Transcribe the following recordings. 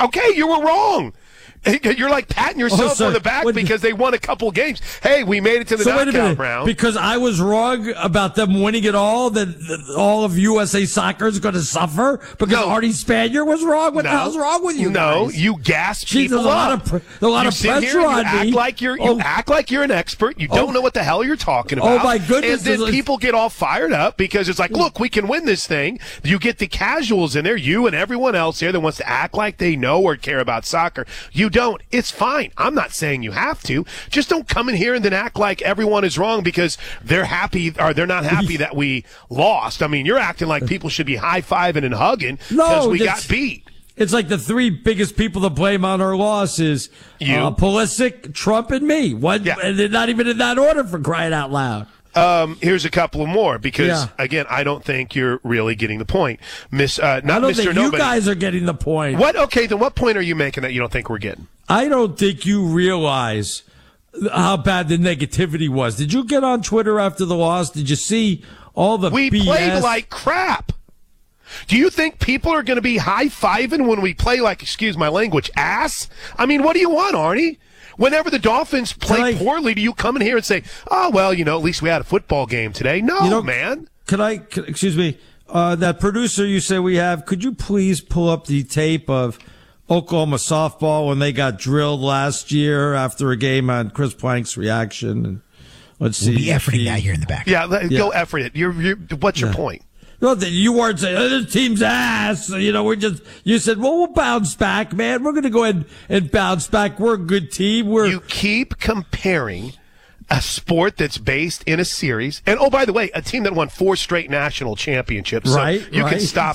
Okay, you were wrong. You're like patting yourself on the back because they won a couple games. Hey, we made it to the knockout round. Because I was wrong about them winning it all, that all of USA Soccer is going to suffer? Because Arnie Spanier was wrong? What the hell's wrong with you guys? You gas people up. There's a lot of pressure on me. You act like you're an expert. You don't know what the hell you're talking about. Oh, my goodness. And then people get all fired up because it's like, look, we can win this thing. You get the casuals in there, you and everyone else here that wants to act like they know or care about soccer. You don't. It's fine. I'm not saying you have to. Just don't come in here and then act like everyone is wrong because they're happy or they're not happy that we lost. I mean, you're acting like people should be high-fiving and hugging because we got beat. It's like the three biggest people to blame on our loss is Pulisic, Trump, and me. And they're not even in that order, for crying out loud. Here's a couple of more because, again, I don't think you're really getting the point. I don't think you guys are getting the point. What? Okay, then what point are you making that you don't think we're getting? I don't think you realize how bad the negativity was. Did you get on Twitter after the loss? Did you see all the BS? We played like crap. Do you think people are going to be high-fiving when we play like, excuse my language, ass? I mean, what do you want, Arnie? Whenever the Dolphins play poorly, do you come in here and say, oh, well, at least we had a football game today? No, man. Excuse me, that producer you say we have, could you please pull up the tape of Oklahoma softball when they got drilled last year after a game on Chris Plank's reaction? And let's see. We'll be efforting that here in the back. Go effort it. What's your point? No, you weren't saying, this team's ass. You said, well, we'll bounce back, man. We're going to go ahead and bounce back. We're a good team. You keep comparing a sport that's based in a series. And, oh, by the way, a team that won 4 straight national championships. So you can stop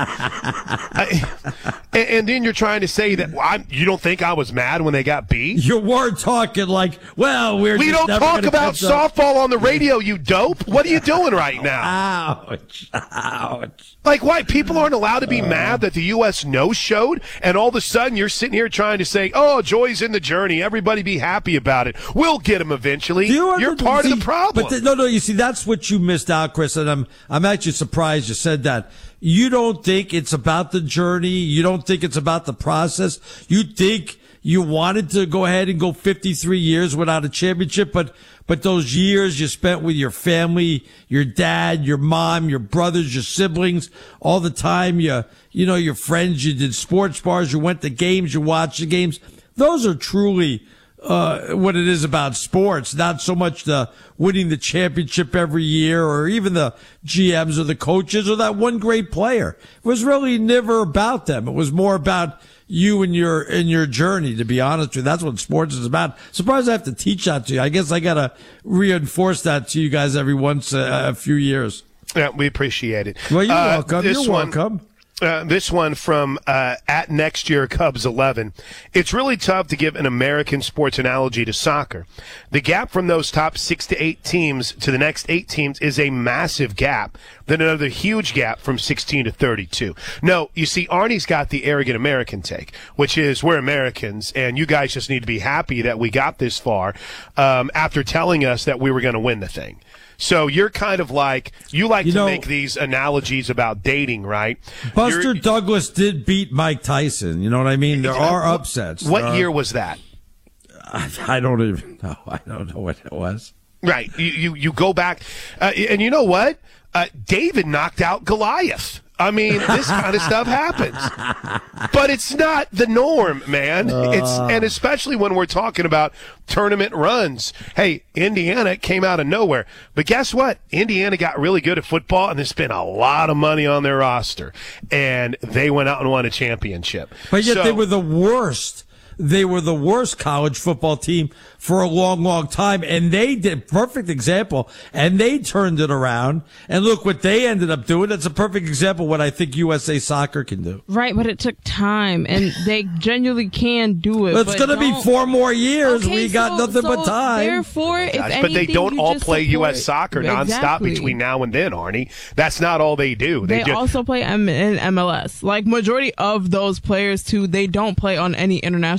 that. And then you're trying to say that you don't think I was mad when they got beat? You were talking like, well, we don't talk about softball on the radio, you dope. What are you doing right now? Ouch. Like, why? People aren't allowed to be mad that the U.S. no-showed, and all of a sudden you're sitting here trying to say, oh, joy's in the journey. Everybody be happy about it. We'll get them eventually. You're part of the problem. But you see, that's what you missed out, Chris, and I'm actually surprised you said that. You don't think it's about the journey. You don't think it's about the process. You think you wanted to go ahead and go 53 years without a championship, but those years you spent with your family, your dad, your mom, your brothers, your siblings, all the time, your friends, you did sports bars, you went to games, you watched the games. Those are truly what it is about sports, not so much the winning the championship every year or even the GMs or the coaches or that one great player. It was really never about them. It was more about you and your journey, to be honest with you. That's what sports is about. Surprised I have to teach that to you. I guess I got to reinforce that to you guys every once a few years. Yeah, we appreciate it. Well, you're welcome. You're welcome. This one from at Next Year Cubs 11. It's really tough to give an American sports analogy to soccer. The gap from those top 6 to 8 teams to the next 8 teams is a massive gap. Then another huge gap from 16 to 32. No, you see, Arnie's got the arrogant American take, which is we're Americans, and you guys just need to be happy that we got this far after telling us that we were going to win the thing. So you're kind of like, you like to make these analogies about dating, right? Buster Douglas did beat Mike Tyson. You know what I mean? There are upsets. What year was that? I don't even know. I don't know what it was. Right. You go back, and you know what? David knocked out Goliath. I mean, this kind of stuff happens, but it's not the norm, man. And especially when we're talking about tournament runs. Hey, Indiana came out of nowhere, but guess what? Indiana got really good at football and they spent a lot of money on their roster, and they went out and won a championship. But yet they were the worst. They were the worst college football team for a long, long time, and they did perfect example, and they turned it around. And look what they ended up doing. That's a perfect example of what I think USA Soccer can do. Right, but it took time, and they genuinely can do it. But it's going to be 4 more years. Okay, we got nothing but time. Therefore, if anything, but they don't all play U.S. Soccer nonstop between now and then, Arnie. That's not all they do. They also play in MLS. Like, majority of those players, too, they don't play on any international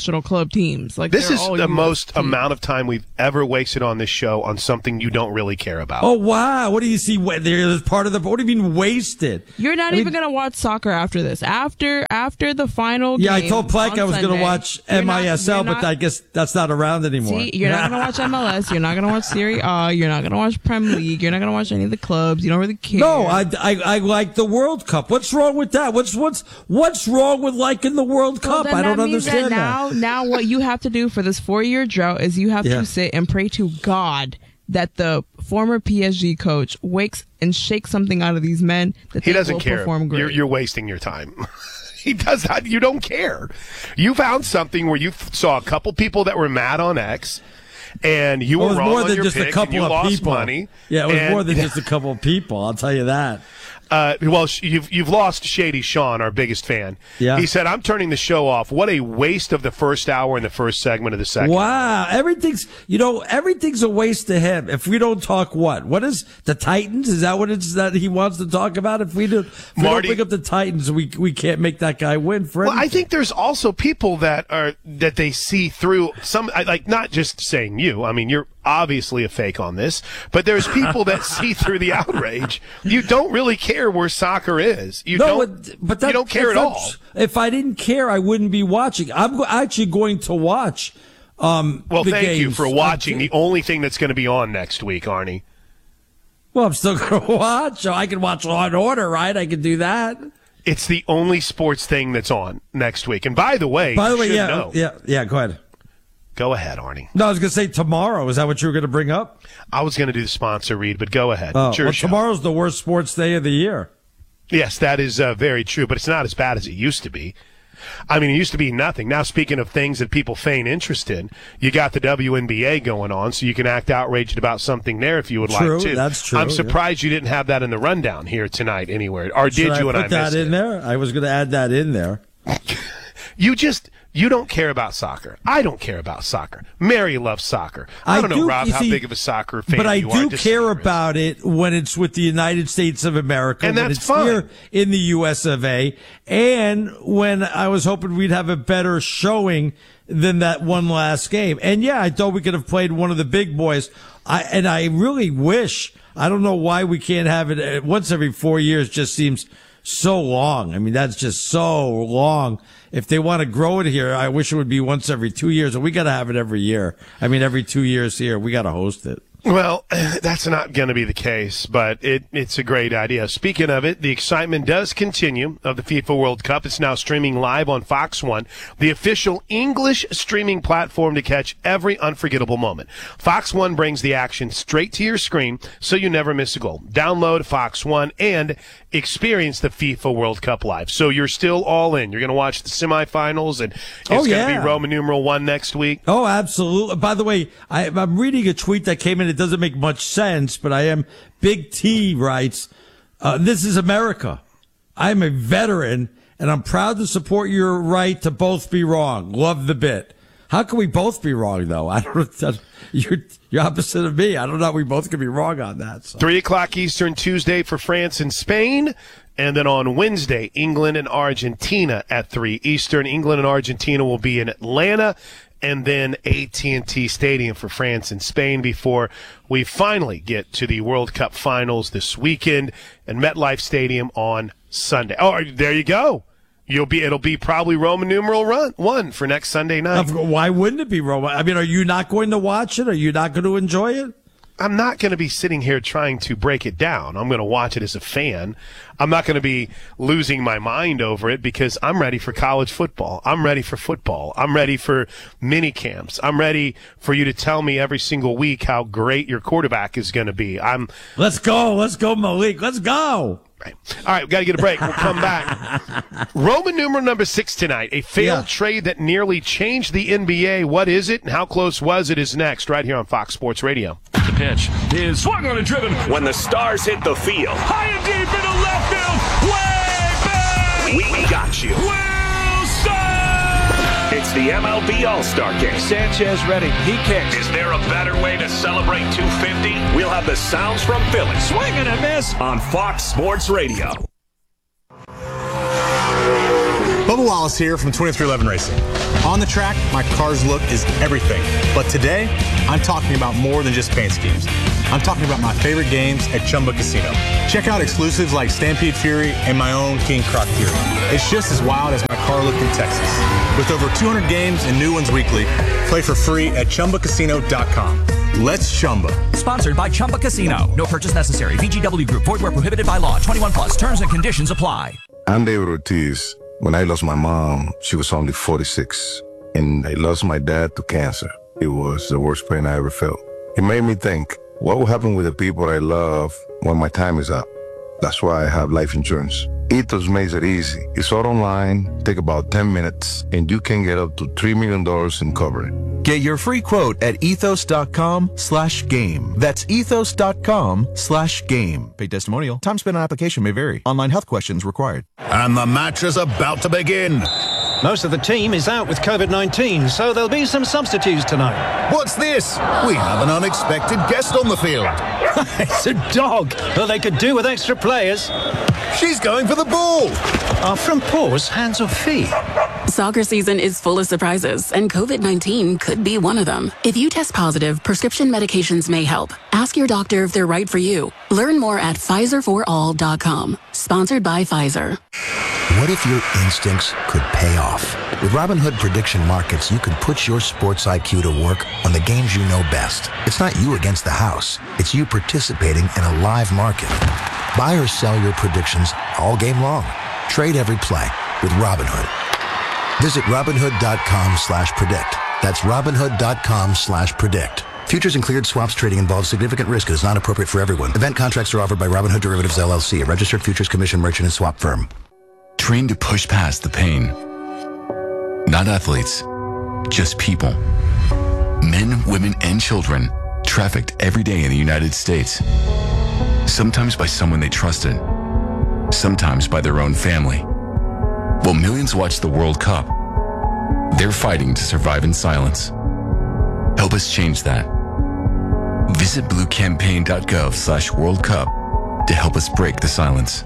national club teams. Like This they're is all the US most teams. amount of time we've ever wasted on this show on something you don't really care about. Oh, wow. What do you see? There's part of the, what do you mean wasted? You're not even going to watch soccer after this. After the final Yeah, game I told Plank on I was going to Sunday, watch you're not- MISL, you're but not- I guess that's not around anymore. See, you're not going to watch MLS. You're not going to watch Serie A. You're not going to watch Premier League. You're not going to watch any of the clubs. You don't really care. No, I like the World Cup. What's wrong with that? What's wrong with liking the World Well, Cup? then I don't that means understand that. Now what you have to do for this 4-year drought is you have Yeah. to sit and pray to God that the former PSG coach wakes and shakes something out of these men that He they doesn't will care. perform great. You're wasting your time. He does not. You don't care. You found something where you saw a couple people that were mad on X, and you It were was wrong more on than your just pick, a couple and you of lost people. money. Yeah, it was and- more than just a couple of people. I'll tell you that. Well, you've lost Shady Sean, our biggest fan. Yeah. He said, "I'm turning the show off. What a waste of the first hour and the first segment of the second." Wow, everything's a waste to him. If we don't talk, what is the Titans? Is that what it's that he wants to talk about? If we don't Marty- pick up the Titans, we can't make that guy win for Well, I anything. think there's also people that they see through some, like, not just saying you. I mean, you're obviously a fake on this, but there's people that see through the outrage. You don't really care where soccer is. You don't care at all. If I didn't care, I wouldn't be watching. I'm actually going to watch. Well, the thank you games. for watching the only thing that's going to be on next week, Arnie. Well, I'm still going to watch. So I can watch Law and Order, right? I can do that. It's the only sports thing that's on next week. And by the way, you should know. yeah. Go ahead. Go ahead, Arnie. No, I was going to say tomorrow. Is that what you were going to bring up? I was going to do the sponsor read, but go ahead. Oh, It's your well, show. tomorrow's the worst sports day of the year. Yes, that is very true, but it's not as bad as it used to be. I mean, it used to be nothing. Now, speaking of things that people feign interest in, you got the WNBA going on, so you can act outraged about something there if you would True, like to. that's true, I'm yeah. surprised you didn't have that in the rundown here tonight anywhere. Or Should did you and I put that missed in it? there? I was going to add that in there. You don't care about soccer. I don't care about soccer. Mary loves soccer. I don't know, do- Rob, you how see, big of a soccer fan but I you are. do Just care curious. about it when it's with the United States of America, And when that's it's fine. here in the U.S. of A., and when I was hoping we'd have a better showing than that one last game. And yeah, I thought we could have played one of the big boys. I really wish. I don't know why we can't have it once every 4 years. Just seems so long. I mean, that's just so long. If they want to grow it here, I wish it would be once every 2 years, and we got to have it every year. I mean, every 2 years here, we got to host it. Well, that's not going to be the case, but it's a great idea. Speaking of it, the excitement does continue of the FIFA World Cup. It's now streaming live on Fox One, the official English streaming platform to catch every unforgettable moment. Fox One brings the action straight to your screen so you never miss a goal. Download Fox One and experience the FIFA World Cup live. So you're still all in. You're going to watch the semifinals, and it's going to be Roman numeral 1 next week. Oh, absolutely. By the way, I'm reading a tweet that came in. It doesn't make much sense, but I am. Big T writes, this is America. I'm a veteran, and I'm proud to support your right to both be wrong. Love the bit. How can we both be wrong, though? I don't. You're opposite of me. I don't know. We both could be wrong on that. So. 3 o'clock Eastern Tuesday for France and Spain. And then on Wednesday, England and Argentina at 3 Eastern. England and Argentina will be in Atlanta and then AT&T Stadium for France and Spain before we finally get to the World Cup finals this weekend and MetLife Stadium on Sunday. Oh, there you go. It'll be probably Roman numeral 1 for next Sunday night. Why wouldn't it be Roman? I mean, are you not going to watch it? Are you not going to enjoy it? I'm not going to be sitting here trying to break it down. I'm going to watch it as a fan. I'm not going to be losing my mind over it because I'm ready for college football. I'm ready for football. I'm ready for mini camps. I'm ready for you to tell me every single week how great your quarterback is going to be. Let's go, Malik. Let's go. Right. All right, we've got to get a break. We'll come back. Roman numeral number 6 tonight. A failed trade that nearly changed the NBA. What is it and how close was it is next right here on Fox Sports Radio. The pitch is swung on and driven. When the stars hit the field, High and deep into left field. Way back. we got you. Wilson. It's the MLB All-Star Game. Sanchez ready. He kicks. Is there a better way to celebrate 250? We'll have the sounds from Philly Swing and a miss. on Fox Sports Radio. Bubba Wallace here from 2311 Racing. On the track, my car's look is everything. But today, I'm talking about more than just paint schemes. I'm talking about my favorite games at Chumba Casino. Check out exclusives like Stampede Fury and my own King Croc Fury. It's just as wild as my car look in Texas. With over 200 games and new ones weekly, play for free at ChumbaCasino.com. Let's Chumba. Sponsored by Chumba Casino. No purchase necessary. VGW Group. Void where prohibited by law. 21 plus. Terms and conditions apply. I'm David Ortiz. When I lost my mom, she was only 46. And I lost my dad to cancer. It was the worst pain I ever felt. It made me think, what will happen with the people I love when my time is up? That's why I have life insurance. Ethos makes it easy. It's all online, take about 10 minutes, and you can get up to $3 million in coverage. Get your free quote at ethos.com/game. That's ethos.com/game. Paid testimonial. Time spent on application may vary. Online health questions required. And the match is about to begin. Most of the team is out with COVID-19, so there'll be some substitutes tonight. What's this? We have an unexpected guest on the field. It's a dog. Well, they could do with extra players. She's going for the ball. Are front paws hands or feet? Soccer season is full of surprises, and COVID-19 could be one of them. If you test positive, prescription medications may help. Ask your doctor if they're right for you. Learn more at PfizerForAll.com. Sponsored by Pfizer. What if your instincts could pay off? With Robinhood Prediction Markets, you can put your sports IQ to work on the games you know best. It's not you against the house. It's you participating in a live market. Buy or sell your predictions all game long. Trade every play with Robinhood. Visit Robinhood.com/predict. That's Robinhood.com/predict. Futures and cleared swaps trading involves significant risk and is not appropriate for everyone. Event contracts are offered by Robinhood Derivatives LLC, a registered futures commission merchant and swap firm. Train to push past the pain. Not athletes, just people. Men, women, and children trafficked every day in the United States. Sometimes by someone they trusted, sometimes by their own family. While millions watch the World Cup, they're fighting to survive in silence. Help us change that. Visit bluecampaign.gov/World Cup to help us break the silence.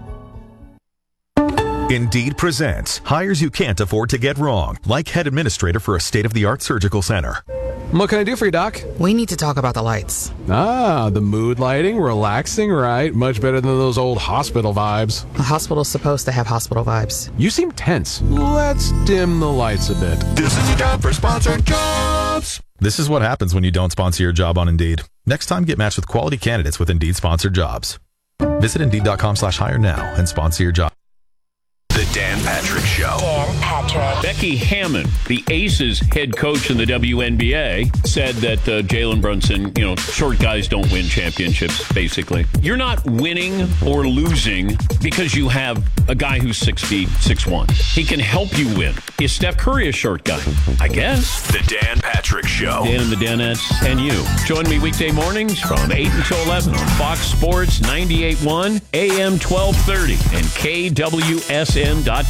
Indeed presents hires you can't afford to get wrong, like head administrator for a state-of-the-art surgical center. What can I do for you, Doc? We need to talk about the lights. Ah, the mood lighting, relaxing, right? Much better than those old hospital vibes. A hospital's supposed to have hospital vibes. You seem tense. Let's dim the lights a bit. This is your time for sponsored jobs. This is what happens when you don't sponsor your job on Indeed. Next time, get matched with quality candidates with Indeed sponsored jobs. Visit Indeed.com/hire now and sponsor your job. The Dan Patrick Show. Dan Patrick. Becky Hammon, the Aces head coach in the WNBA, said that Jalen Brunson, short guys don't win championships, basically. You're not winning or losing because you have a guy who's 6 feet, 6'1". He can help you win. Is Steph Curry a short guy? I guess. The Dan Patrick Show. Dan and the Danettes and you. Join me weekday mornings from 8 until 11 on Fox Sports 98.1, AM 1230, and KWSN.com.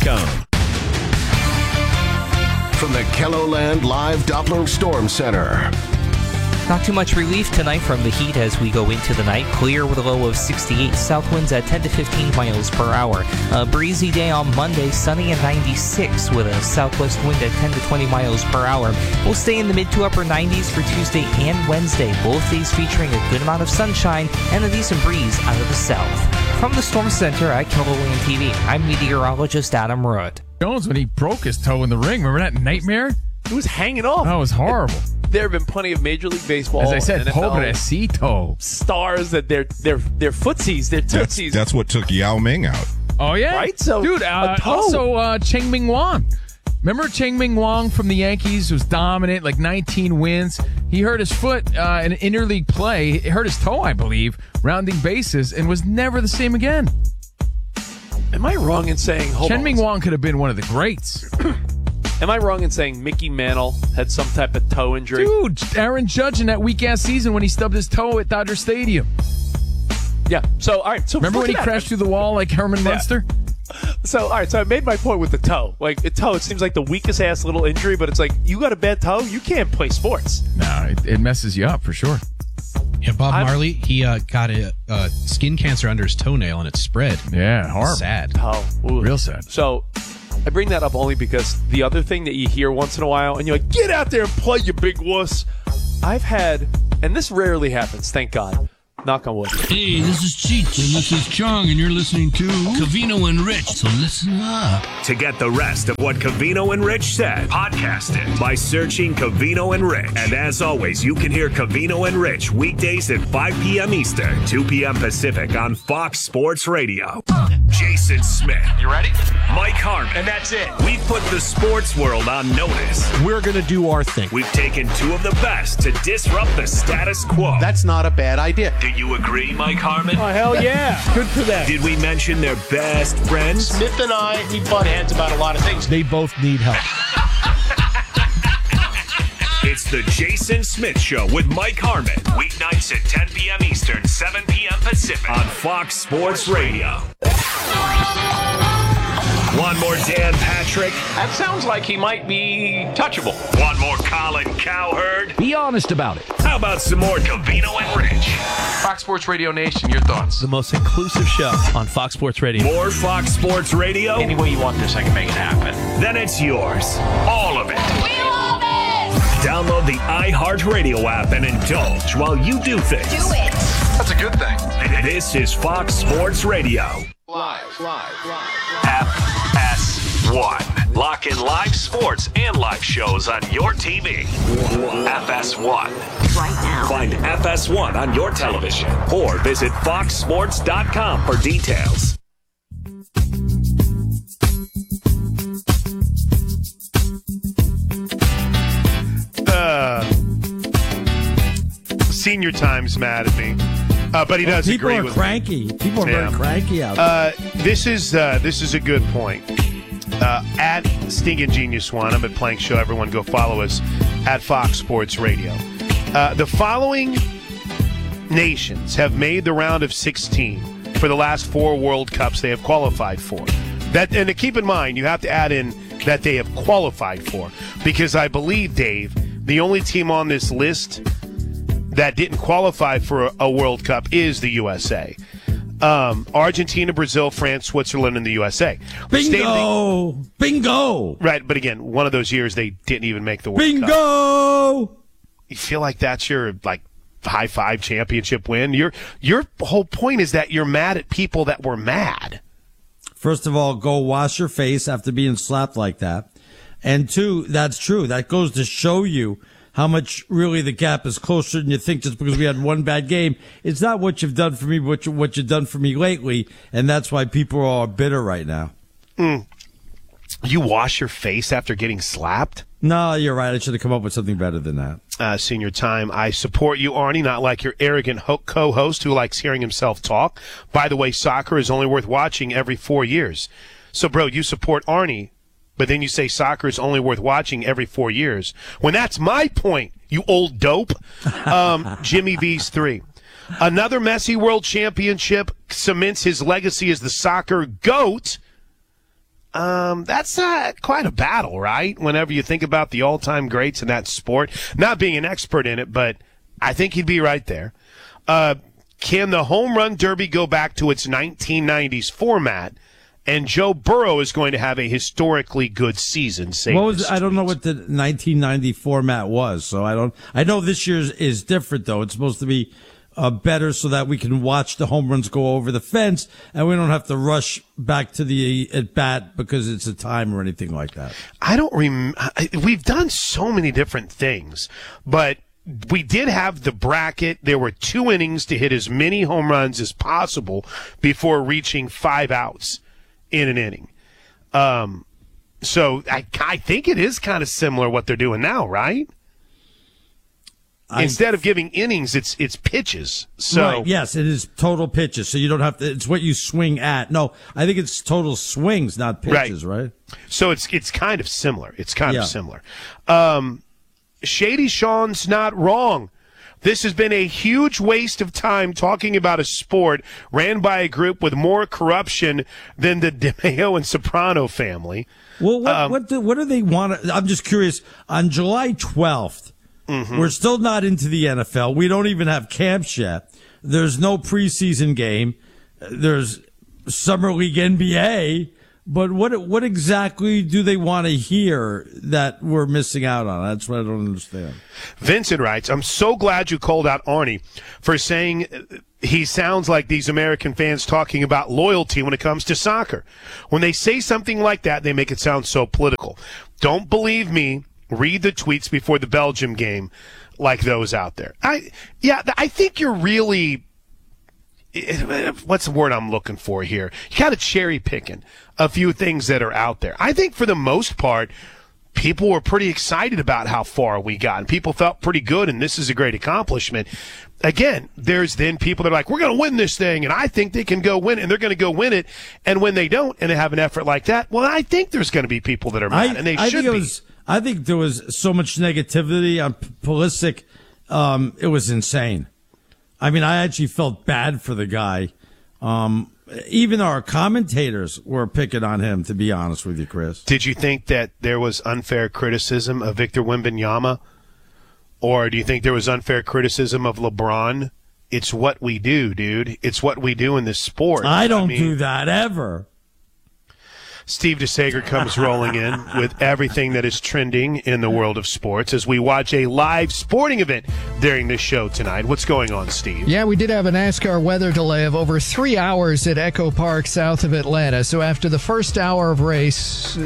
From the KELOLAND Live Doppler Storm Center. Not too much relief tonight from the heat as we go into the night. Clear with a low of 68. South winds at 10 to 15 miles per hour. A breezy day on Monday, sunny at 96 with a southwest wind at 10 to 20 miles per hour. We'll stay in the mid to upper 90s for Tuesday and Wednesday. Both days featuring a good amount of sunshine and a decent breeze out of the south. From the Storm Center at KELOLAND TV, I'm meteorologist Adam Root. Jones, when he broke his toe in the ring, remember that nightmare? It was hanging off. That was horrible. There have been plenty of Major League Baseball, as I said, NFL pobrecito stars that they're footsies, they're tootsies. That's what took Yao Ming out. Oh yeah, right. So, dude, also Cheng Ming Wang. Remember Cheng Ming Wang from the Yankees was dominant, like 19 wins. He hurt his foot in an interleague play. It hurt his toe, I believe, rounding bases, and was never the same again. Am I wrong in saying Cheng Ming Wang could have been one of the greats? Am I wrong in saying Mickey Mantle had some type of toe injury? Dude, Aaron Judge in that weak-ass season when he stubbed his toe at Dodger Stadium. Yeah. So, all right. So remember when he crashed through the wall like Herman Munster? So, all right. So I made my point with the toe. Like, the toe, it seems like the weakest-ass little injury, but it's like, you got a bad toe, you can't play sports. No, it messes you up for sure. Yeah, Bob Marley, he got a skin cancer under his toenail and it spread. Yeah, horrible. Sad. Oh, real sad. So I bring that up only because the other thing that you hear once in a while, and you're like, get out there and play, you big wuss. I've had, and this rarely happens, thank God. Knock on wood. Hey, this is Cheech, and this is Chong, and you're listening to Covino and Rich, so listen up. To get the rest of what Covino and Rich said, podcast it by searching Covino and Rich. And as always, you can hear Covino and Rich weekdays at 5 p.m. Eastern, 2 p.m. Pacific on Fox Sports Radio. Jason Smith. You ready? Mike Harmon. And that's it. We've put the sports world on notice. We're going to do our thing. We've taken two of the best to disrupt the status quo. That's not a bad idea. Do you agree, Mike Harmon? Oh, hell yeah. Good for them. Did we mention their best friends? Smith and I, we butt heads about a lot of things. They both need help. It's the Jason Smith Show with Mike Harmon. Weeknights at 10 p.m. Eastern, 7 p.m. Pacific on Fox Sports Radio. One more Dan Patrick. That sounds like he might be touchable. One more Colin Cowherd. Be honest about it. How about some more Covino and Rich? Fox Sports Radio Nation, your thoughts? The most inclusive show on Fox Sports Radio. More Fox Sports Radio? Any way you want this, I can make it happen. Then it's yours. All of it. We love it! Download the iHeartRadio app and indulge while you do things. Do it! That's a good thing. This is Fox Sports Radio. Live. FS1. Lock in live sports and live shows on your TV. FS1. Right now. Find FS1 on your television or visit foxsports.com for details. Senior Time's mad at me. But he does agree with cranky. People are very cranky out there. This is a good point. At Stingin' Genius One, I'm at Plank Show. Everyone go follow us at Fox Sports Radio. The following nations have made the round of 16 for the last 4 World Cups they have qualified for. And to keep in mind, you have to add in that they have qualified for, because I believe, Dave, the only team on this list that didn't qualify for a World Cup is the USA. Argentina, Brazil, France, Switzerland, and the USA. Bingo! Right, but again, one of those years they didn't even make the World Cup. Bingo! You feel like that's your high five championship win? Your whole point is that you're mad at people that were mad. First of all, go wash your face after being slapped like that. And 2, that's true. That goes to show you how much really the gap is closer than you think just because we had one bad game. It's not what you've done for me, but what you've done for me lately, and that's why people are bitter right now. You wash your face after getting slapped? No, you're right. I should have come up with something better than that. Senior Time, I support you, Arnie, not like your arrogant co-host who likes hearing himself talk. By the way, soccer is only worth watching every 4 years. So, bro, you support Arnie, but then you say soccer is only worth watching every 4 years. When that's my point, you old dope. Jimmy V's 3. Another Messi World Championship cements his legacy as the soccer GOAT. That's quite a battle, right? Whenever you think about the all-time greats in that sport. Not being an expert in it, but I think he'd be right there. Can the home run derby go back to its 1990s format? And Joe Burrow is going to have a historically good season. I don't know what the 1990 format was, so I know this year's is different though. It's supposed to be better so that we can watch the home runs go over the fence and we don't have to rush back to the at bat because it's a time or anything like that. I don't remember. We've done so many different things, but we did have the bracket. There were 2 innings to hit as many home runs as possible before reaching 5 outs in an inning. So I think it is kind of similar what they're doing now, right? Instead of giving innings, it's pitches. So right, yes, it is total pitches. So you don't have to. It's what you swing at. No, I think it's total swings, not pitches. Right. So it's kind of similar. It's kind of similar. Shady Sean's not wrong. This has been a huge waste of time talking about a sport ran by a group with more corruption than the DeMeo and Soprano family. Well, what do they want? I'm just curious. On July 12th, we're still not into the NFL. We don't even have camps yet. There's no preseason game. There's Summer League NBA. But what exactly do they want to hear that we're missing out on? That's what I don't understand. Vincent writes, I'm so glad you called out Arnie for saying he sounds like these American fans talking about loyalty when it comes to soccer. When they say something like that, they make it sound so political. Don't believe me. Read the tweets before the Belgium game like those out there. I think you're really, what's the word I'm looking for here? You got to cherry picking a few things that are out there. I think for the most part, people were pretty excited about how far we got, and people felt pretty good, and this is a great accomplishment. Again, there's then people that are like, we're going to win this thing, and I think they can go win it, and they're going to go win it. And when they don't, and they have an effort like that, well, I think there's going to be people that are mad, and they should be. I think there was so much negativity on Pulisic. It was insane. I mean, I actually felt bad for the guy. Even our commentators were picking on him, to be honest with you, Chris. Did you think that there was unfair criticism of Victor Wembanyama? Or do you think there was unfair criticism of LeBron? It's what we do, dude. It's what we do in this sport. I don't do that ever. Steve DeSager comes rolling in with everything that is trending in the world of sports as we watch a live sporting event during this show tonight. What's going on, Steve? Yeah, we did have a NASCAR weather delay of over 3 hours at Echo Park south of Atlanta. So after the first hour of race,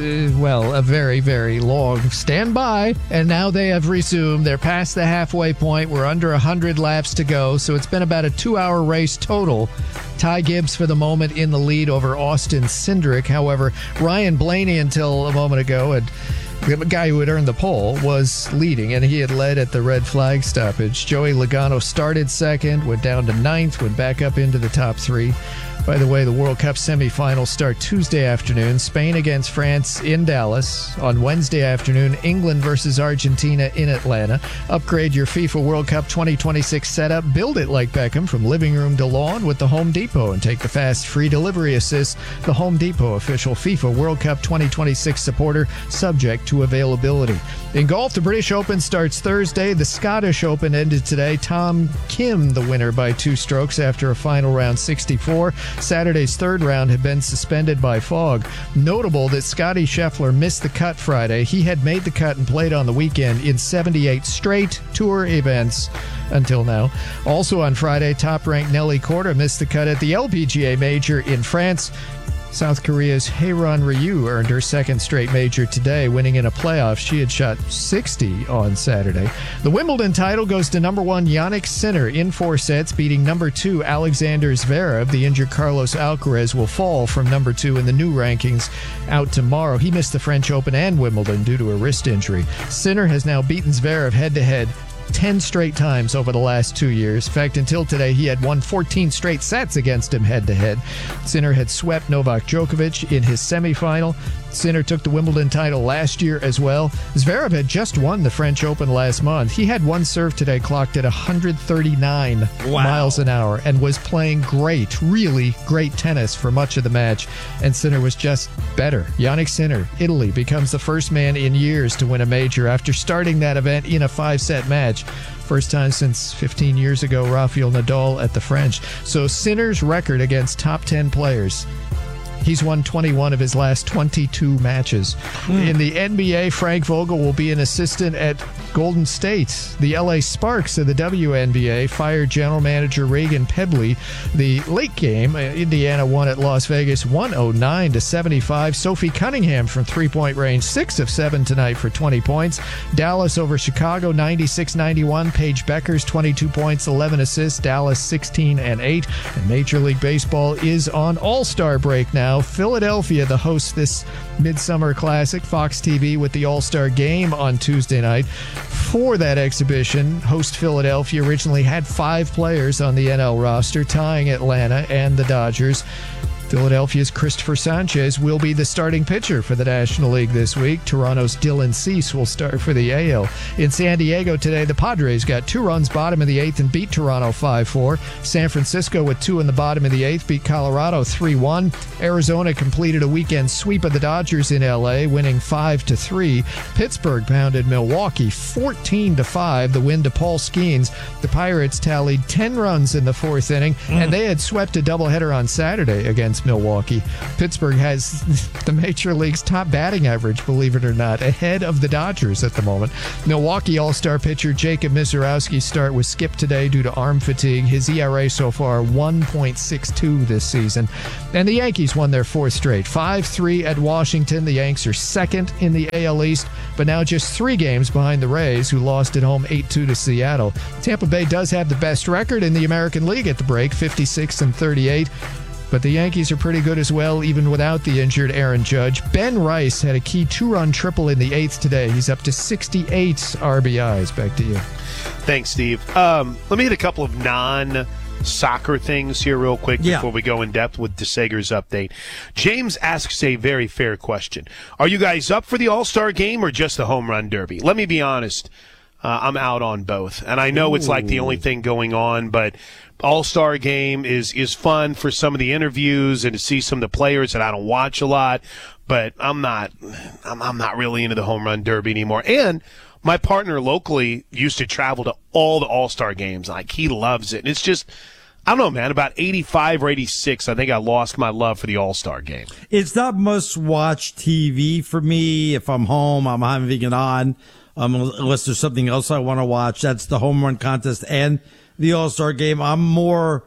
a very, very long standby, and now they have resumed. They're past the halfway point. We're under 100 laps to go. So it's been about a 2-hour race total. Ty Gibbs for the moment in the lead over Austin Cindric. However, Ryan Blaney until a moment ago, the guy who had earned the pole, was leading, and he had led at the red flag stoppage. Joey Logano started second, went down to ninth, went back up into the top three. By the way, the World Cup semifinals start Tuesday afternoon. Spain against France in Dallas. On Wednesday afternoon, England versus Argentina in Atlanta. Upgrade your FIFA World Cup 2026 setup. Build it like Beckham from living room to lawn with the Home Depot and take the fast free delivery assist. The Home Depot, official FIFA World Cup 2026 supporter, subject to availability. In golf, the British Open starts Thursday. The Scottish Open ended today. Tom Kim, the winner by 2 strokes after a final round 64. Saturday's third round had been suspended by fog. Notable that Scottie Scheffler missed the cut Friday. He had made the cut and played on the weekend in 78 straight tour events until now. Also on Friday, top-ranked Nelly Korda missed the cut at the LPGA Major in France. South Korea's Haeron Ryu earned her second straight major today, winning in a playoff. She had shot 60 on Saturday. The Wimbledon title goes to number 1 Jannik Sinner in 4 sets, beating number 2 Alexander Zverev. The injured Carlos Alcaraz will fall from number 2 in the new rankings out tomorrow. He missed the French Open and Wimbledon due to a wrist injury. Sinner has now beaten Zverev head-to-head 10 straight times over the last 2 years. In fact, until today, he had won 14 straight sets against him head-to-head. Sinner had swept Novak Djokovic in his semifinal. Sinner took the Wimbledon title last year as well. Zverev had just won the French Open last month. He had one serve today clocked at 139 miles an hour and was playing great, really great tennis for much of the match. And Sinner was just better. Jannik Sinner, Italy, becomes the first man in years to win a major after starting that event in a 5-set match. First time since 15 years ago, Rafael Nadal at the French. So Sinner's record against top 10 players, he's won 21 of his last 22 matches. In the NBA, Frank Vogel will be an assistant at Golden State. The LA Sparks of the WNBA fired general manager Reagan Pebley. The late game, Indiana won at Las Vegas 109-75. Sophie Cunningham from three-point range, 6 of 7 tonight for 20 points. Dallas over Chicago 96-91. Paige Beckers 22 points, 11 assists. Dallas 16-8. And Major League Baseball is on All-Star break now. Philadelphia, the host this Midsummer Classic, Fox TV with the All-Star Game on Tuesday night. For that exhibition, host Philadelphia originally had 5 players on the NL roster, tying Atlanta and the Dodgers. Philadelphia's Christopher Sanchez will be the starting pitcher for the National League this week. Toronto's Dylan Cease will start for the AL. In San Diego today, the Padres got 2 runs bottom of the 8th and beat Toronto 5-4. San Francisco with 2 in the bottom of the 8th beat Colorado 3-1. Arizona completed a weekend sweep of the Dodgers in LA, winning 5-3. Pittsburgh pounded Milwaukee 14-5. The win to Paul Skeens. The Pirates tallied 10 runs in the 4th inning, and they had swept a doubleheader on Saturday against against Milwaukee. Pittsburgh has the Major League's top batting average, believe it or not, ahead of the Dodgers at the moment. Milwaukee All-Star pitcher Jacob Misiorowski's start was skipped today due to arm fatigue. His ERA so far 1.62 this season. And the Yankees won their fourth straight. 5-3 at Washington. The Yanks are second in the AL East, but now just 3 games behind the Rays, who lost at home 8-2 to Seattle. Tampa Bay does have the best record in the American League at the break, 56-38. But the Yankees are pretty good as well, even without the injured Aaron Judge. Ben Rice had a key 2-run triple in the 8th today. He's up to 68 RBIs. Back to you. Thanks, Steve. Let me hit a couple of non-soccer things here real quick before we go in depth with DeSager's update. James asks a very fair question. Are you guys up for the All-Star game or just the Home Run Derby? Let me be honest. I'm out on both. And I know it's like the only thing going on, but All-Star game is fun for some of the interviews and to see some of the players that I don't watch a lot, but I'm not really into the Home Run Derby anymore. And my partner locally used to travel to all the All-Star games. Like, he loves it. And it's just, I don't know, man, about 85 or 86, I think I lost my love for the All-Star game. It's not must-watch TV for me. If I'm home, I'm having it on. Unless there's something else I want to watch. That's the home run contest and the All-Star game. I'm more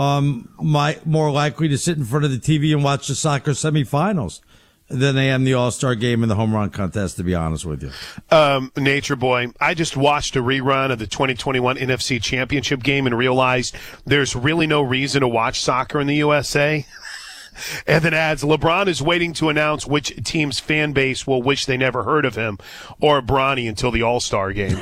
likely to sit in front of the TV and watch the soccer semifinals than I am the All-Star game and the home run contest, to be honest with you. Nature Boy, I just watched a rerun of the 2021 NFC Championship game and realized there's really no reason to watch soccer in the USA. And then adds, LeBron is waiting to announce which team's fan base will wish they never heard of him or Bronny until the All-Star game.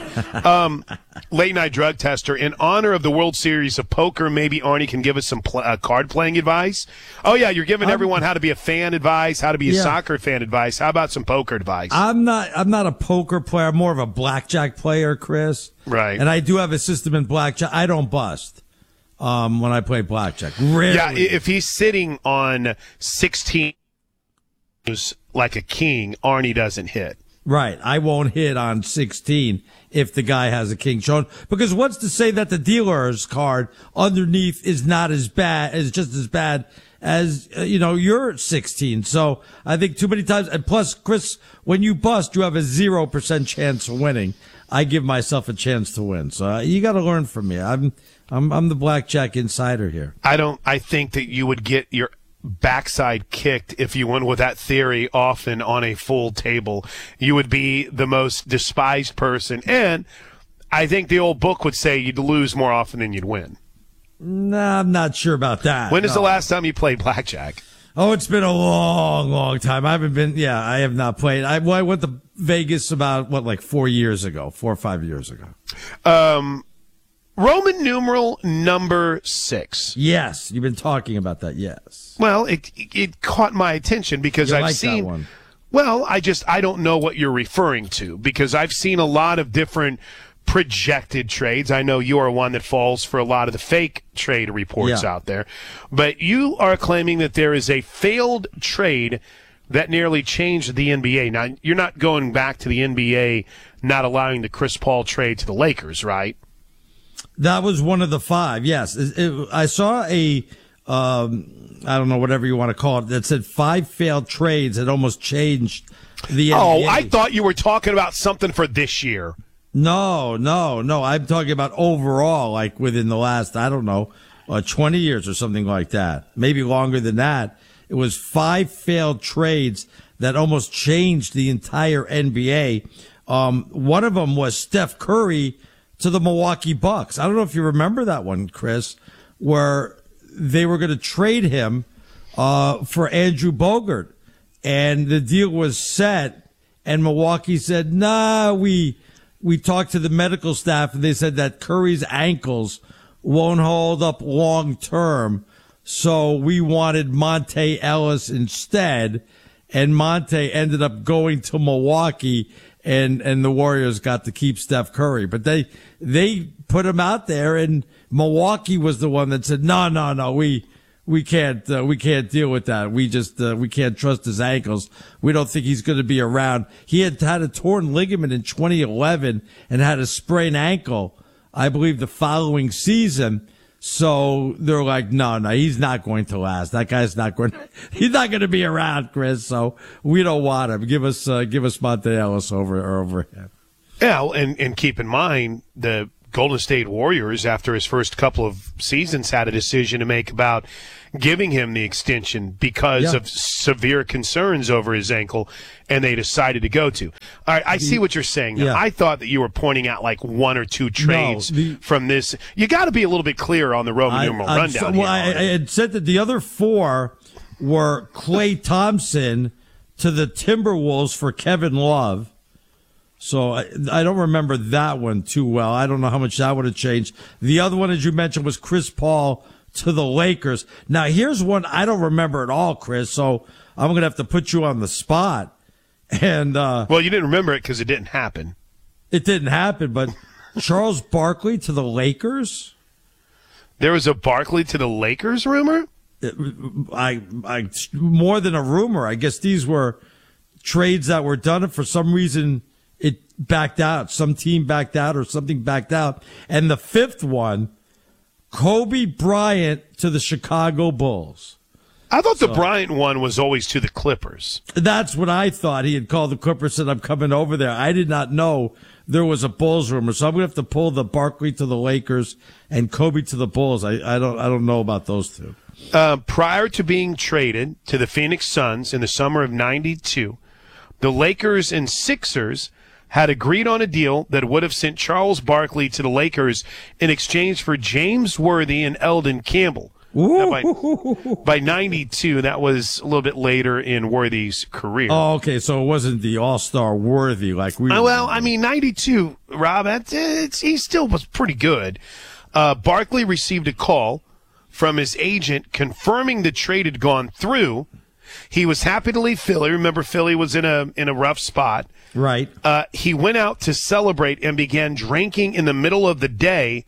Late night drug tester, in honor of the World Series of Poker, maybe Arnie can give us some card playing advice. Oh yeah, you're giving everyone how to be a fan advice, how to be a soccer fan advice. How about some poker advice? I'm not a poker player. I'm more of a blackjack player, Chris. Right. And I do have a system in blackjack. I don't bust. When I play blackjack. Rarely. Yeah, if he's sitting on 16 like a king, Arnie doesn't hit. Right. I won't hit on 16 if the guy has a king shown. Because what's to say that the dealer's card underneath is not as bad, is just as bad as, your 16. So I think too many times, and plus, Chris, when you bust, you have a 0% chance of winning. I give myself a chance to win. So you got to learn from me. I'm the blackjack insider here. I think that you would get your backside kicked if you went with that theory often on a full table. You would be the most despised person. And I think the old book would say you'd lose more often than you'd win. Nah, I'm not sure about that. When is the last time you played blackjack? Oh, it's been a long, long time. I have not played. I went to Vegas about, 4 or 5 years ago. Roman numeral number 6. Yes, you've been talking about that. Yes. Well, it caught my attention because I've seen that one. Well, I don't know what you're referring to because I've seen a lot of different projected trades. I know you are one that falls for a lot of the fake trade reports out there, but you are claiming that there is a failed trade that nearly changed the NBA. Now, you're not going back to the NBA not allowing the Chris Paul trade to the Lakers, right? That was one of the 5, yes. I saw I don't know, whatever you want to call it, that said 5 failed trades that almost changed the NBA. Oh, I thought you were talking about something for this year. No. I'm talking about overall, like within the last, 20 years or something like that. Maybe longer than that. It was 5 failed trades that almost changed the entire NBA. One of them was Steph Curry to the Milwaukee Bucks. I don't know if you remember that one, Chris, where they were going to trade him for Andrew Bogut. And the deal was set, and Milwaukee said, nah, we talked to the medical staff, and they said that Curry's ankles won't hold up long term, so we wanted Monte Ellis instead, and Monte ended up going to Milwaukee, and the Warriors got to keep Steph Curry. But they put him out there, and Milwaukee was the one that said, no, we can't deal with that. We can't trust his ankles. We don't think he's going to be around. He had a torn ligament in 2011 and had a sprained ankle, I believe, the following season. So they're like, no, he's not going to last. That guy's he's not going to be around, Chris. So we don't want him. Give us Monte Ellis over him. Yeah, and keep in mind the Golden State Warriors, after his first couple of seasons, had a decision to make about giving him the extension because of severe concerns over his ankle, and they decided to go to. All right, I see what you're saying now. I thought that you were pointing out like one or two trades from this. You got to be a little bit clearer on the Roman numeral rundown. I had said that the other four were Klay Thompson to the Timberwolves for Kevin Love. So I don't remember that one too well. I don't know how much that would have changed. The other one, as you mentioned, was Chris Paul to the Lakers. Now, here's one I don't remember at all, Chris, so I'm going to have to put you on the spot. And well, you didn't remember it because it didn't happen. It didn't happen, but Charles Barkley to the Lakers? There was a Barkley to the Lakers rumor? I more than a rumor. I guess these were trades that were done, and for some reason it backed out. Some team backed out or something backed out. And the fifth one, Kobe Bryant to the Chicago Bulls. I thought the Bryant one was always to the Clippers. That's what I thought. He had called the Clippers and said, I'm coming over there. I did not know there was a Bulls rumor. So I'm going to have to pull the Barkley to the Lakers and Kobe to the Bulls. I don't know about those two. Prior to being traded to the Phoenix Suns in the summer of '92, the Lakers and Sixers had agreed on a deal that would have sent Charles Barkley to the Lakers in exchange for James Worthy and Eldon Campbell. By '92, that was a little bit later in Worthy's career. Oh, okay, so it wasn't the All-Star Worthy like we. Well, I mean, '92, Rob, he still was pretty good. Barkley received a call from his agent confirming the trade had gone through. He was happy to leave Philly. Remember, Philly was in a rough spot. Right. He went out to celebrate and began drinking in the middle of the day.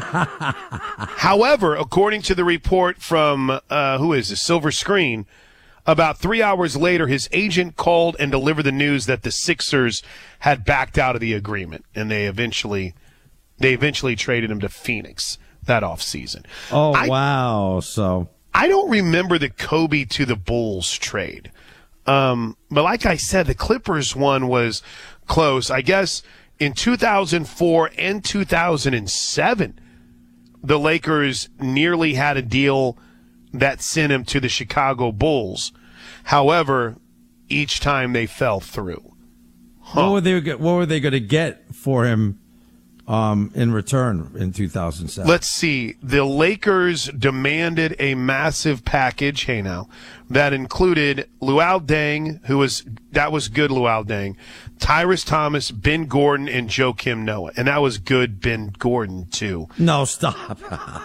However, according to the report from, Silver Screen, about 3 hours later, his agent called and delivered the news that the Sixers had backed out of the agreement, and they eventually traded him to Phoenix that offseason. Oh, wow. So I don't remember the Kobe to the Bulls trade. But like I said, the Clippers one was close. I guess in 2004 and 2007, the Lakers nearly had a deal that sent him to the Chicago Bulls. However, each time they fell through. What were they going to get for him in return in 2007? Let's see. The Lakers demanded a massive package, that included Luol Deng, that was good Luol Deng, Tyrese Thomas, Ben Gordon, and Joakim Noah. And that was good Ben Gordon, too. No, stop.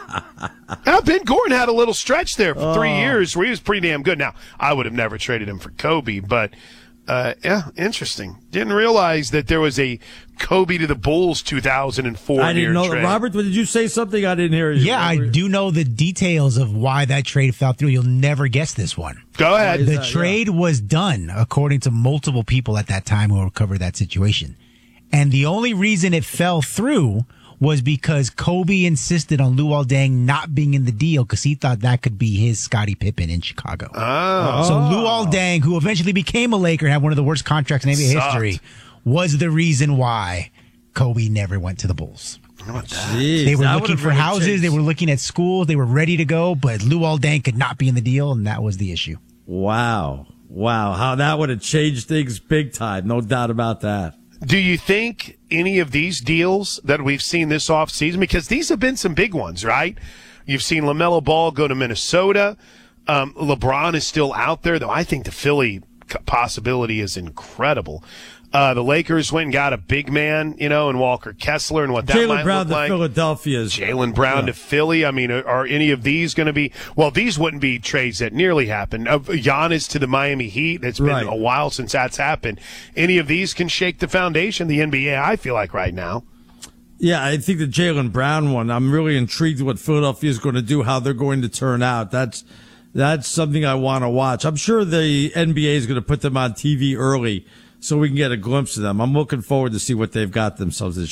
Ben Gordon had a little stretch there for 3 years where he was pretty damn good. Now, I would have never traded him for Kobe, but interesting. Didn't realize that there was a Kobe to the Bulls 2004 I didn't know trade. that. Robert, did you say something? I didn't hear you. Yeah, I do know the details of why that trade fell through. You'll never guess this one. Go ahead. The trade was done, according to multiple people at that time who covered that situation. And the only reason it fell through was because Kobe insisted on Luol Deng not being in the deal because he thought that could be his Scottie Pippen in Chicago. Oh. So Luol Deng, who eventually became a Laker and had one of the worst contracts in NBA history, was the reason why Kobe never went to the Bulls. How about that? Jeez, they were that looking for houses. changed. They were looking at schools. They were ready to go, but Luol Deng could not be in the deal, and that was the issue. Wow. How that would have changed things big time. No doubt about that. Do you think any of these deals that we've seen this offseason, because these have been some big ones, right? You've seen LaMelo Ball go to Minnesota. LeBron is still out there, though I think the Philly possibility is incredible. The Lakers went and got a big man, in Walker Kessler and what that might Brown look like. Philadelphia's Jaylen Brown to Philly. I mean, are any of these going to be? Well, these wouldn't be trades that nearly happened. Giannis to the Miami Heat. It's been a while since that's happened. Any of these can shake the foundation of the NBA, I feel like, right now. Yeah, I think the Jaylen Brown one, I'm really intrigued what Philadelphia is going to do, how they're going to turn out. That's something I want to watch. I'm sure the NBA is going to put them on TV early so we can get a glimpse of them. I'm looking forward to see what they've got themselves this year.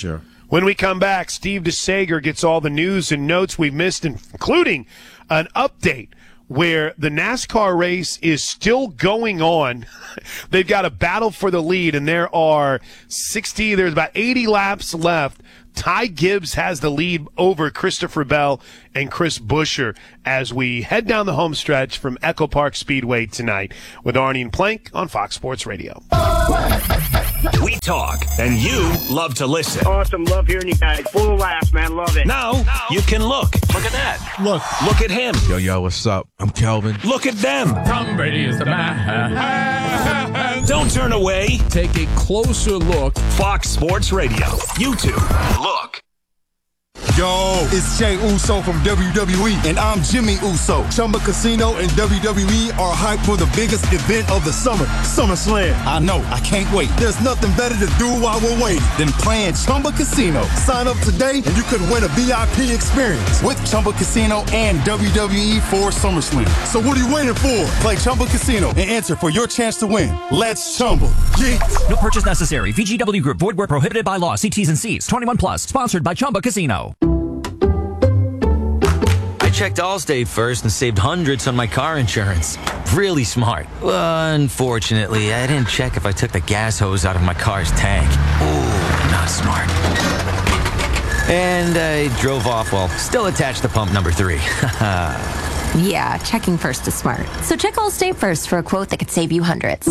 When we come back, Steve DeSager gets all the news and notes we missed, including an update where the NASCAR race is still going on. They've got a battle for the lead, and there's about 80 laps left. Ty Gibbs has the lead over Christopher Bell and Chris Buescher as we head down the home stretch from Echo Park Speedway tonight with Arnie and Plank on Fox Sports Radio. We talk, and you love to listen. Awesome. Love hearing you guys. Full of laughs, man. Love it. Now you can look. Look at that. Look at him. Yo, what's up? I'm Kelvin. Look at them. Tom Brady is the man. Don't turn away. Take a closer look. Fox Sports Radio. YouTube. Look. Yo, it's Jey Uso from WWE, and I'm Jimmy Uso. Chumba Casino and WWE are hyped for the biggest event of the summer, SummerSlam. I know, I can't wait. There's nothing better to do while we're waiting than playing Chumba Casino. Sign up today and you could win a VIP experience with Chumba Casino and WWE for SummerSlam. So what are you waiting for? Play Chumba Casino and enter for your chance to win. Let's Chumba. Yeah. No purchase necessary. VGW Group. Void where prohibited by law. See T's and C's. 21 plus. Sponsored by Chumba Casino. I checked Allstate first and saved hundreds on my car insurance. Really smart. Unfortunately, I didn't check if I took the gas hose out of my car's tank. Ooh, not smart. And I drove off while still attached to pump number 3. Yeah, checking first is smart. So check Allstate first for a quote that could save you hundreds.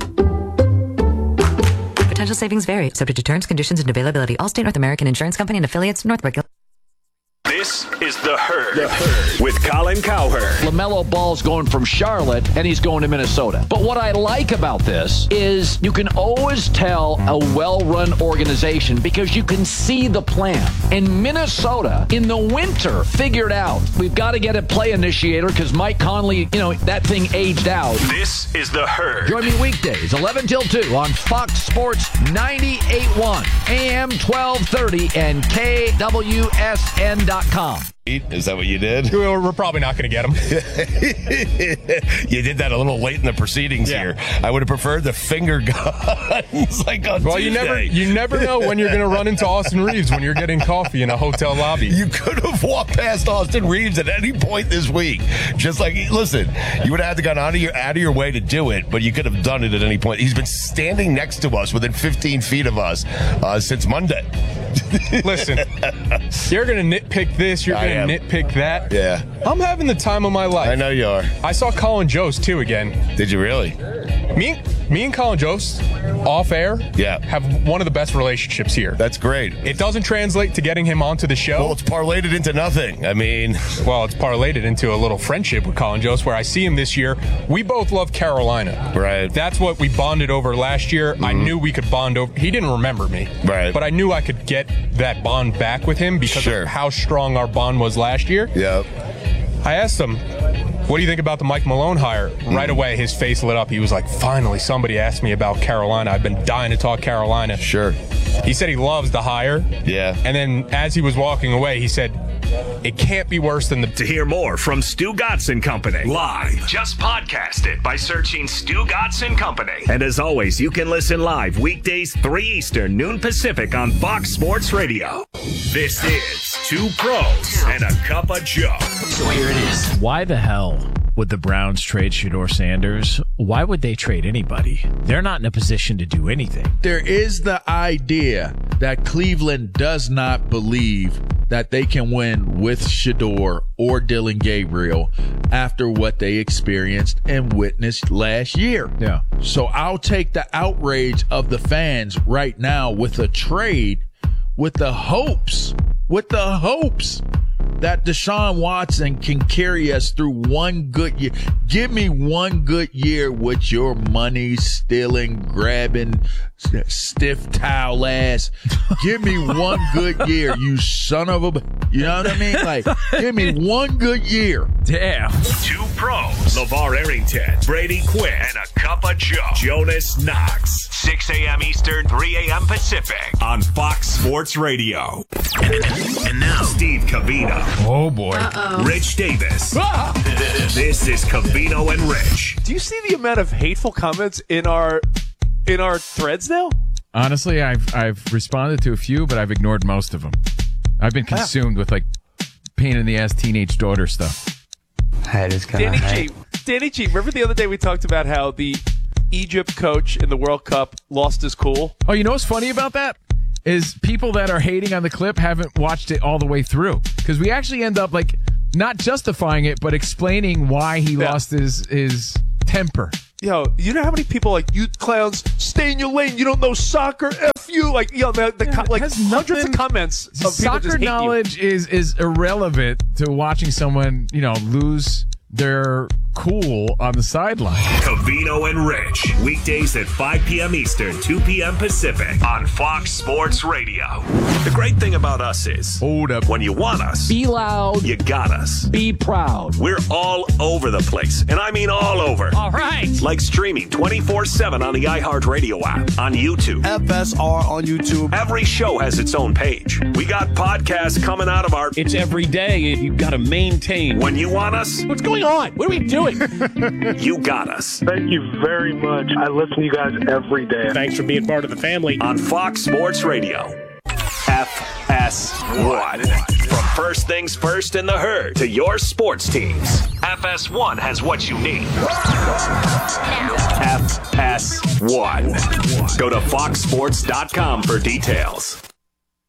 Potential savings vary, subject to terms, conditions, and availability. Allstate North American Insurance Company and affiliates, Northbrook. This is The Herd. With Colin Cowherd. LaMelo Ball's going from Charlotte, and he's going to Minnesota. But what I like about this is you can always tell a well-run organization because you can see the plan. And Minnesota, in the winter, figured out we've got to get a play initiator because Mike Conley, that thing aged out. This is The Herd. Join me weekdays, 11 till 2 on Fox Sports 98.1, AM 1230, and KWSN.com. Is that what you did? We're probably not going to get him. You did that a little late in the proceedings here. I would have preferred the finger guns like on Tuesday. you never know when you're going to run into Austin Reeves when you're getting coffee in a hotel lobby. You could have walked past Austin Reeves at any point this week. Just like, listen, you would have had to go out of your way to do it, but you could have done it at any point. He's been standing next to us within 15 feet of us since Monday. Listen, you're going to nitpick this, you're going to nitpick that. Yeah. I'm having the time of my life. I know you are. I saw Colin Jost, too, again. Did you really? Me and Colin Jost, off air, have one of the best relationships here. That's great. It doesn't translate to getting him onto the show. Well, it's parlayed it into nothing. I mean... Well, it's parlayed it into a little friendship with Colin Jost, where I see him this year. We both love Carolina. Right. That's what we bonded over last year. I knew we could bond over... He didn't remember me. Right. But I knew I could get that bond back with him because of how strong our bond was last year. Yep. I asked him, what do you think about the Mike Malone hire? Right away, his face lit up. He was like, finally, somebody asked me about Carolina. I've been dying to talk Carolina. Sure. He said he loves the hire. Yeah. And then as he was walking away, he said, it can't be worse than the... To hear more from Stu Gotson Company live, just podcast it by searching Stu Gotson Company. And as always, you can listen live weekdays 3 Eastern, noon Pacific on Fox Sports Radio. This is Two Pros and a Cup of Joe. So here it is. Why the hell would the Browns trade Shedeur Sanders? Why would they trade anybody? They're not in a position to do anything. There is the idea that Cleveland does not believe that they can win with Shedeur or Dillon Gabriel after what they experienced and witnessed last year. Yeah. So I'll take the outrage of the fans right now with a trade with the hopes that Deshaun Watson can carry us through one good year. Give me one good year with your money stealing, grabbing, stiff towel ass. Give me one good year, you son of a... You know what I mean? Like, give me one good year. Damn. Two Pros. LeVar Arrington, Brady Quinn, and a Cup of Joe. Jonas Knox. 6 a.m. Eastern, 3 a.m. Pacific on Fox Sports Radio. And now, Steve Covino. Oh, boy. Rich Davis. This is Covino and Rich. Do you see the amount of hateful comments in our threads now? Honestly, I've responded to a few, but I've ignored most of them. I've been consumed with like pain in the ass teenage daughter stuff. Danny G, remember the other day we talked about how the Egypt coach in the World Cup lost his cool? Oh, you know what's funny about that? Is people that are hating on the clip haven't watched it all the way through. Because we actually end up like not justifying it, but explaining why he lost his temper. Yo, you know how many people like, you clowns, stay in your lane, you don't know soccer, F you. Like, yo, like hundreds of comments of people Soccer just hate knowledge is irrelevant to watching someone, lose their cool on the sideline. Covino and Rich. Weekdays at 5 p.m. Eastern, 2 p.m. Pacific on Fox Sports Radio. The great thing about us is, hold up, when you want us, be loud, you got us. Be proud. We're all over the place, and I mean all over. All right. Like streaming 24/7 on the iHeartRadio app, on YouTube. FSR on YouTube. Every show has its own page. We got podcasts coming out of our... It's every day, and you've got to maintain. When you want us... What's going on? What are we doing? You got us. Thank you very much. I listen to you guys every day. Thanks for being part of the family. On Fox Sports Radio. FS1. From first things first in the herd to your sports teams, FS1 has what you need. FS1. Go to foxsports.com for details.